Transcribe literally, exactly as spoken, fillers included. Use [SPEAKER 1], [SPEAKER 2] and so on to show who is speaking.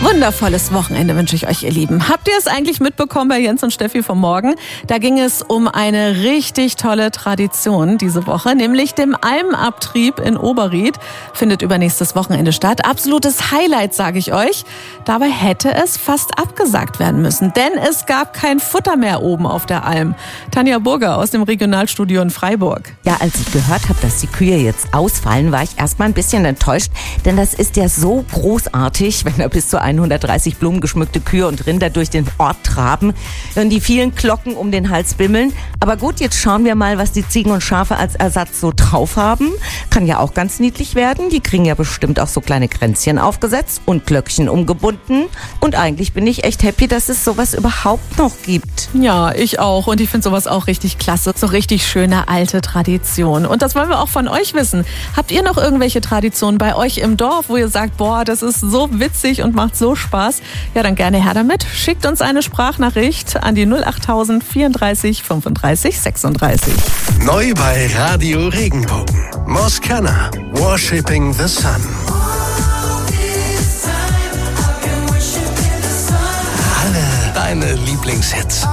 [SPEAKER 1] Wundervolles Wochenende wünsche ich euch, ihr Lieben. Habt ihr es eigentlich mitbekommen bei Jens und Steffi vom Morgen? Da ging es um eine richtig tolle Tradition diese Woche, nämlich dem Almabtrieb in Oberried. Findet übernächstes Wochenende statt. Absolutes Highlight, sage ich euch. Dabei hätte es fast abgesagt werden müssen, denn es gab kein Futter mehr oben auf der Alm. Tanja Burger aus dem Regionalstudio in Freiburg.
[SPEAKER 2] Ja, als ich gehört habe, dass die Kühe jetzt ausfallen, war ich erstmal ein bisschen enttäuscht, denn das ist ja so großartig, wenn da bis zu hundertdreißig blumengeschmückte Kühe und Rinder durch den Ort traben und die vielen Glocken um den Hals bimmeln. Aber gut, jetzt schauen wir mal, was die Ziegen und Schafe als Ersatz so drauf haben. Kann ja auch ganz niedlich werden. Die kriegen ja bestimmt auch so kleine Kränzchen aufgesetzt und Glöckchen umgebunden. Und eigentlich bin ich echt happy, dass es sowas überhaupt noch gibt.
[SPEAKER 1] Ja, ich auch. Und ich finde sowas auch richtig klasse. So richtig schöne alte Tradition. Und das wollen wir auch von euch wissen. Habt ihr noch irgendwelche Traditionen bei euch im Dorf, wo ihr sagt, boah, das ist so witzig und macht so Spaß? Ja, dann gerne her damit. Schickt uns eine Sprachnachricht an die null achttausend vierunddreißig fünfunddreißig sechsunddreißig.
[SPEAKER 3] Neu bei Radio Regenbogen. Moskana. Worshipping the Sun. Alle deine Lieblingshits.